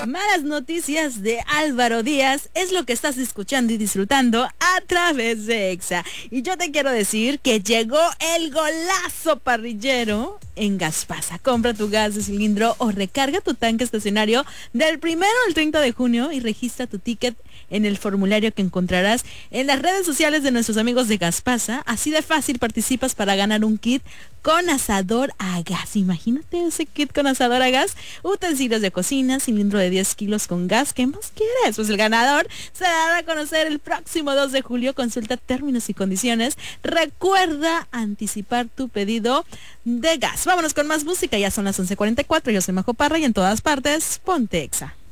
Malas noticias de Álvaro Díaz es lo que estás escuchando y disfrutando a través de Exa. Y yo te quiero decir que llegó el golazo parrillero en Gaspasa. Compra tu gas de cilindro o recarga tu tanque estacionario del 1 al 30 de junio y registra tu ticket en el formulario que encontrarás en las redes sociales de nuestros amigos de Gaspasa. Así de fácil participas para ganar un kit con asador a gas. Imagínate ese kit con asador a gas, utensilios de cocina, cilindro de 10 kilos con gas. ¿Qué más quieres? Pues el ganador se dará a conocer el próximo 2 de julio. Consulta términos y condiciones. Recuerda anticipar tu pedido de gas. Vámonos con más música. Ya son las 11:44. Yo soy Majo Parra y en todas partes, ponte Exa.